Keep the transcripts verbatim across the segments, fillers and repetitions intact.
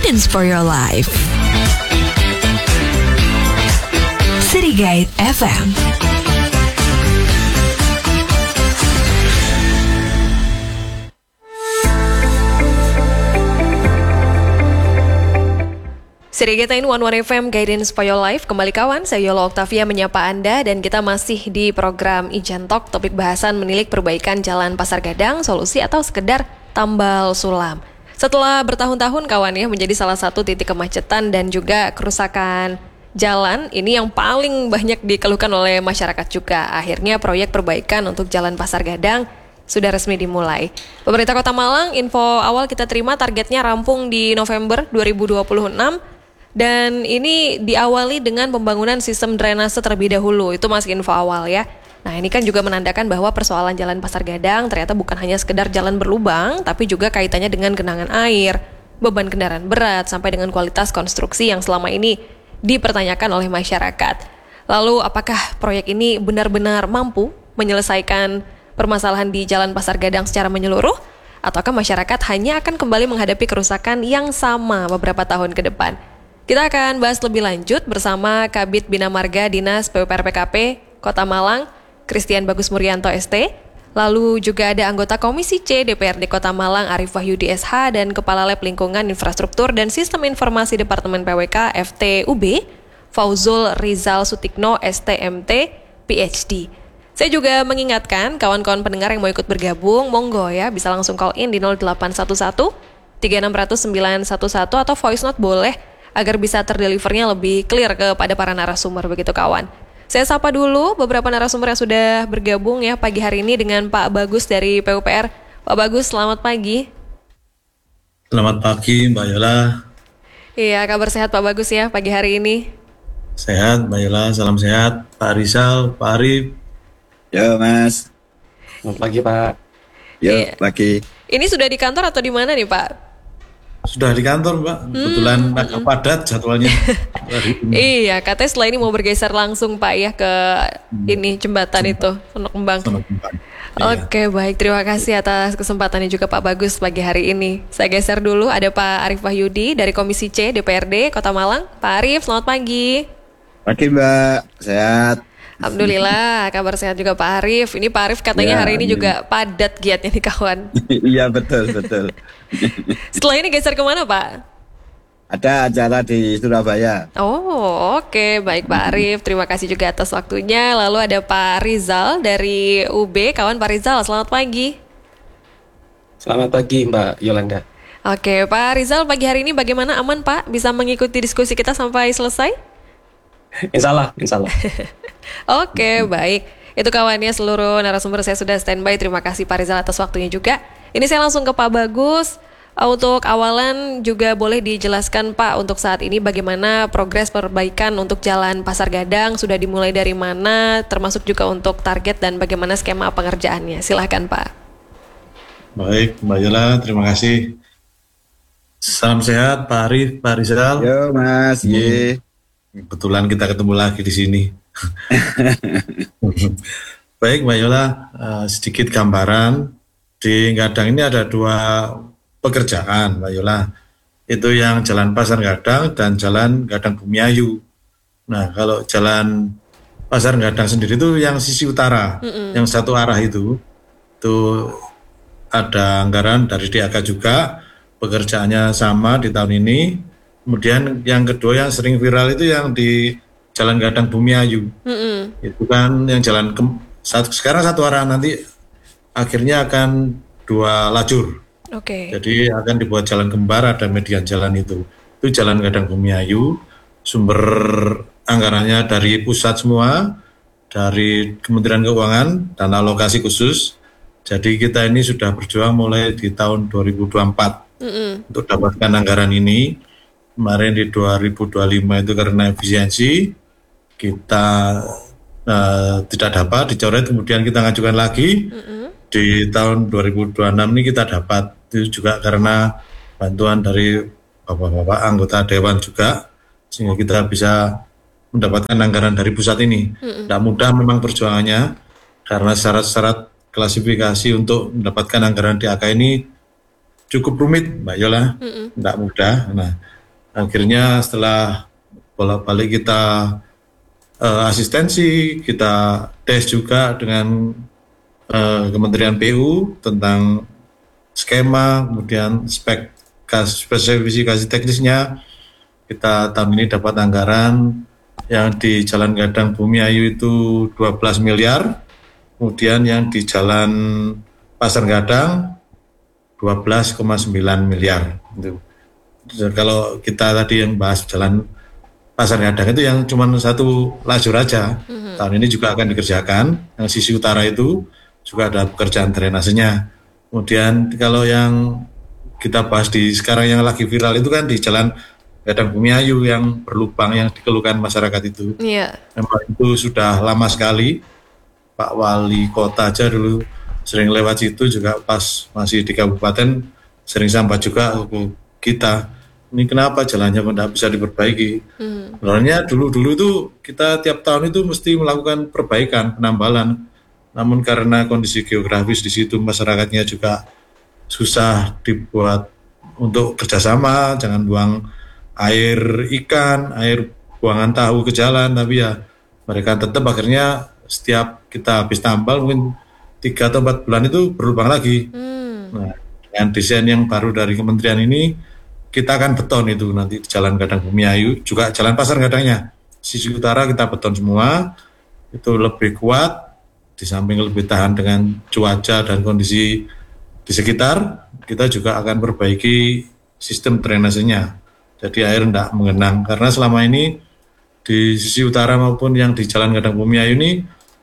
guidance for your life. City Guide F M. City Guide seratus satu F M Guidance for Your Life. Kembali kawan, saya Yola Octavia menyapa Anda dan kita masih di program Ijan Talk. Topik bahasan menilik perbaikan Jalan Pasar Gadang, solusi atau sekedar tambal sulam. Setelah bertahun-tahun kawan ya menjadi salah satu titik kemacetan dan juga kerusakan jalan, ini yang paling banyak dikeluhkan oleh masyarakat juga. Akhirnya proyek perbaikan untuk Jalan Pasar Gadang sudah resmi dimulai. Pemerintah Kota Malang, info awal kita terima targetnya rampung di November dua ribu dua puluh enam. Dan ini diawali dengan pembangunan sistem drainase terlebih dahulu. Itu masih info awal ya. Nah ini kan juga menandakan bahwa persoalan Jalan Pasar Gadang ternyata bukan hanya sekedar jalan berlubang, tapi juga kaitannya dengan genangan air, beban kendaraan berat, sampai dengan kualitas konstruksi yang selama ini dipertanyakan oleh masyarakat. Lalu apakah proyek ini benar-benar mampu menyelesaikan permasalahan di Jalan Pasar Gadang secara menyeluruh? Ataukah masyarakat hanya akan kembali menghadapi kerusakan yang sama beberapa tahun ke depan? Kita akan bahas lebih lanjut bersama Kabid Bina Marga Dinas P U P R P K P Kota Malang, Christian Bagus Murianto S T. Lalu juga ada anggota Komisi C D P R D Kota Malang Arif Wahyudi S H dan Kepala Lab Lingkungan Infrastruktur dan Sistem Informasi Departemen P W K F T U B, Fauzul Rizal Sutikno S T M T P H D. Saya juga mengingatkan kawan-kawan pendengar yang mau ikut bergabung, monggo ya bisa langsung call in di nol delapan satu satu tiga enam nol nol sembilan satu satu atau voice note boleh, agar bisa terdelivernya lebih clear kepada para narasumber begitu kawan. Saya sapa dulu beberapa narasumber yang sudah bergabung ya pagi hari ini dengan Pak Bagus dari P U P R. Pak Bagus, selamat pagi. Selamat pagi Mbak Yola. Iya, kabar sehat Pak Bagus ya pagi hari ini. Sehat Mbak Yola, salam sehat. Pak Rizal, Pak Arif. Yo Mas. Selamat pagi Pak. Yo iya. Pagi. Ini sudah di kantor atau di mana nih Pak? Sudah di kantor Mbak, kebetulan hmm, agak hmm. padat jadwalnya. Iya, katanya setelah ini mau bergeser langsung Pak ya ke hmm. ini jembatan itu, Pondok Kembang. Oke, iya. Baik, terima kasih atas kesempatannya juga Pak Bagus pagi hari ini. Saya geser dulu, ada Pak Arif Wahyudi dari Komisi C D P R D Kota Malang. Pak Arif, selamat pagi. Pagi Mbak, sehat. Alhamdulillah, kabar sehat juga Pak Arif. Ini Pak Arif katanya ya, hari ini juga padat giatnya nih kawan. Iya betul betul. Setelah ini geser kemana Pak? Ada acara di Surabaya. Oh oke, okay. Baik Pak Arif. Terima kasih juga atas waktunya. Lalu ada Pak Rizal dari U B. Kawan Pak Rizal, selamat pagi. Selamat pagi Mbak Yolanda. Oke, okay, Pak Rizal pagi hari ini bagaimana, aman Pak? Bisa mengikuti diskusi kita sampai selesai? Insya Allah, insya Allah. Oke, okay, baik. Itu kawannya seluruh narasumber saya sudah standby. Terima kasih Pak Rizal atas waktunya juga. Ini saya langsung ke Pak Bagus. Untuk awalan juga boleh dijelaskan Pak untuk saat ini bagaimana progres perbaikan untuk Jalan Pasar Gadang, sudah dimulai dari mana, termasuk juga untuk target dan bagaimana skema pengerjaannya. Silahkan Pak. Baik Mbak Yola, terima kasih. Salam sehat Pak Arif, Pak Rizal. Yo Mas, ye. Kebetulan kita ketemu lagi di sini. Baik Mbak Yola, uh, sedikit gambaran. Di Gadang ini ada dua pekerjaan Mbak Yola. Itu yang Jalan Pasar Gadang dan Jalan Gadang Bumiayu. Nah kalau Jalan Pasar Gadang sendiri itu yang sisi utara, mm-mm. yang satu arah itu, itu ada anggaran dari D A K juga, pekerjaannya sama di tahun ini. Kemudian yang kedua yang sering viral itu yang di Jalan Gadang Bumiayu, mm-hmm. itu kan yang jalan ke, satu, sekarang satu arah, nanti akhirnya akan dua lajur. Oke. Okay. Jadi akan dibuat jalan kembar, ada median jalan itu. Itu Jalan Gadang Bumiayu, sumber anggarannya dari pusat semua, dari Kementerian Keuangan dan alokasi khusus. Jadi kita ini sudah berjuang mulai di tahun dua ribu dua puluh empat mm-hmm. untuk dapatkan anggaran ini. Kemarin di dua ribu dua puluh lima itu karena efisiensi kita uh, tidak dapat, dicoret, kemudian kita ngajukan lagi. Mm-hmm. Di tahun dua ribu dua puluh enam ini kita dapat, itu juga karena bantuan dari bapak-bapak anggota dewan juga, sehingga kita bisa mendapatkan anggaran dari pusat ini. Mm-hmm. Tidak mudah memang perjuangannya, karena syarat-syarat klasifikasi untuk mendapatkan anggaran D A K ini cukup rumit Mbak Yola, mm-hmm. tidak mudah. Nah Akhirnya setelah bolak-balik kita uh, asistensi, kita tes juga dengan uh, Kementerian P U tentang skema, kemudian spek spesifikasi teknisnya. Kita tahun ini dapat anggaran yang di Jalan Gadang Bumiayu itu dua belas miliar, kemudian yang di Jalan Pasar Gadang dua belas koma sembilan miliar. Itu. Kalau kita tadi yang bahas Jalan Pasar Gadang itu yang cuma satu lajur aja, mm-hmm. tahun ini juga akan dikerjakan. Yang sisi utara itu juga ada pekerjaan drainasenya. Kemudian kalau yang kita bahas di sekarang yang lagi viral itu kan di Jalan Gadang Bumiayu yang berlubang yang dikeluhkan masyarakat itu. Yeah. Memang itu sudah lama sekali. Pak Wali Kota aja dulu sering lewat situ juga pas masih di kabupaten, sering sampah juga ke kita. Ini kenapa jalannya tidak bisa diperbaiki? Hmm. Sebenarnya dulu-dulu itu kita tiap tahun itu mesti melakukan perbaikan, penambalan. Namun karena kondisi geografis di situ masyarakatnya juga susah dibuat untuk kerjasama, jangan buang air ikan, air buangan tahu ke jalan, tapi ya mereka tetap akhirnya setiap kita habis tambal mungkin tiga atau empat bulan itu berlubang lagi. Hmm. Nah, dengan desain yang baru dari kementerian ini, kita akan beton itu nanti di Jalan Gadang Bumiayu, juga Jalan Pasar Gadangnya. Sisi utara kita beton semua, itu lebih kuat, di samping lebih tahan dengan cuaca dan kondisi di sekitar, kita juga akan perbaiki sistem drainasenya. Jadi air tidak mengenang, karena selama ini di sisi utara maupun yang di Jalan Gadang Bumiayu ini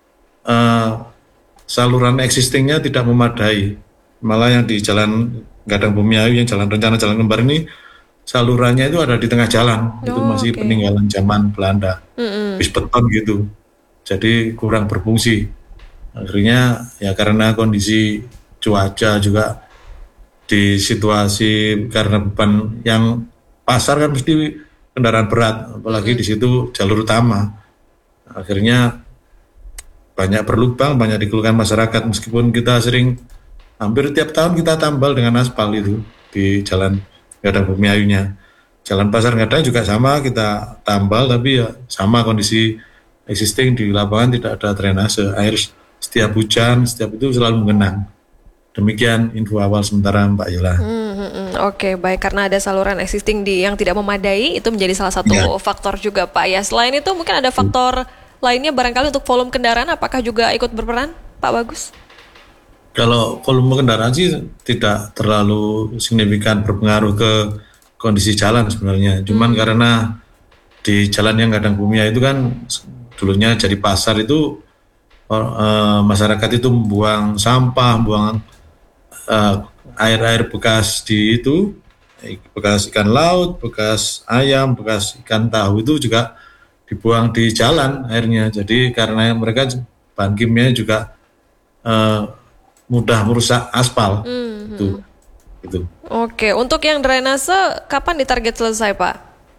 uh, saluran existingnya tidak memadai. Malah yang di Jalan Gadang Bumiayu, yang jalan rencana jalan kembar ini salurannya itu ada di tengah jalan. Oh, itu masih okay. peninggalan zaman Belanda, mm-hmm. bis beton gitu. Jadi kurang berfungsi. Akhirnya ya karena kondisi cuaca juga di situasi karena beban yang pasar kan mesti kendaraan berat, apalagi di situ jalur utama. Akhirnya banyak berlubang, banyak dikeluhkan masyarakat, meskipun kita sering hampir tiap tahun kita tambal dengan aspal itu di Jalan Gadang Bumiayunya. Jalan Pasar Gadang juga sama, kita tambal, tapi ya sama kondisi existing di lapangan, tidak ada drainase. Air setiap hujan, setiap itu selalu mengenang. Demikian info awal sementara Mbak Yola. Hmm, hmm, hmm. Oke, baik, karena ada saluran existing di yang tidak memadai, itu menjadi salah satu ya. faktor juga Pak ya. Selain itu mungkin ada faktor hmm. lainnya barangkali untuk volume kendaraan, apakah juga ikut berperan Pak Bagus? Kalau volume kendaraan sih tidak terlalu signifikan berpengaruh ke kondisi jalan sebenarnya. Cuman hmm. karena di jalan yang Gadang Bumiayu itu kan dulunya jadi pasar itu uh, masyarakat itu membuang sampah, buang uh, air-air bekas di itu, bekas ikan laut, bekas ayam, bekas ikan tahu itu juga dibuang di jalan airnya. Jadi karena mereka bahan kimia juga uh, mudah merusak aspal. Mm-hmm. Itu, itu. Oke, untuk yang drainase kapan ditarget selesai Pak?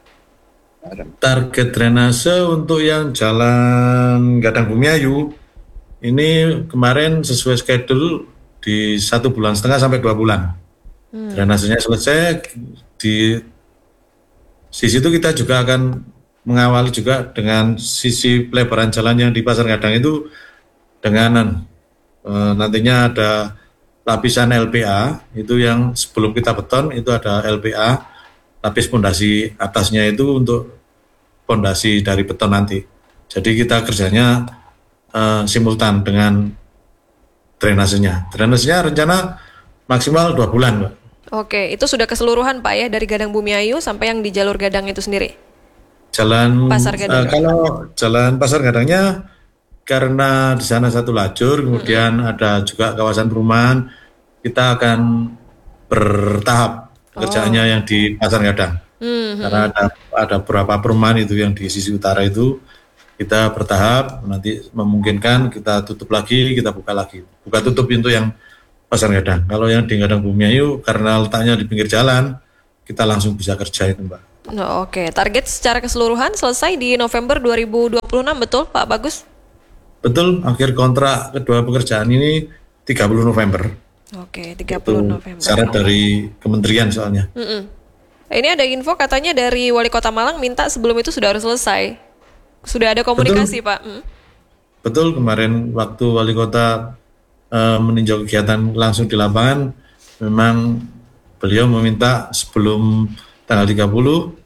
Target drainase untuk yang Jalan Gadang Bumiayu ini kemarin sesuai schedule di satu bulan setengah sampai dua bulan. Hmm. Drainasenya selesai. Di sisi itu kita juga akan mengawali juga dengan sisi pelebaran jalan yang di Pasar Gadang itu dengan e, nantinya ada lapisan L P A itu yang sebelum kita beton itu ada L P A, lapis pondasi atasnya itu untuk pondasi dari beton nanti. Jadi kita kerjanya e, simultan dengan drainasenya. Drainasenya rencana maksimal dua bulan, Mbak. Oke, itu sudah keseluruhan Pak ya, dari Gadang Bumiayu sampai yang di jalur Gadang itu sendiri? Jalan Pasar Gadang. Uh, kalau Jalan Pasar Gadangnya karena di sana satu lajur, kemudian mm-hmm. ada juga kawasan perumahan, kita akan bertahap kerjaannya oh. yang di Pasar Gadang. Mm-hmm. Karena ada ada beberapa perumahan itu yang di sisi utara itu kita bertahap, nanti memungkinkan kita tutup lagi, kita buka lagi. Buka tutup pintu yang Pasar Gadang. Kalau yang di Gadang Bumiayu karena letaknya di pinggir jalan, kita langsung bisa kerja itu, Mbak. Oh, Oke, okay. Target secara keseluruhan selesai di November dua ribu dua puluh enam, betul Pak Bagus? Betul, akhir kontrak kedua pekerjaan ini tiga puluh November. Oke, okay, tiga puluh itu November. Syarat dari kementerian soalnya. Mm-mm. Ini ada info katanya dari Wali Kota Malang minta sebelum itu sudah harus selesai. Sudah ada komunikasi, Pak? Hmm. Betul, kemarin waktu Wali Kota eh, meninjau kegiatan langsung di lapangan, memang beliau meminta sebelum tanggal tiga puluh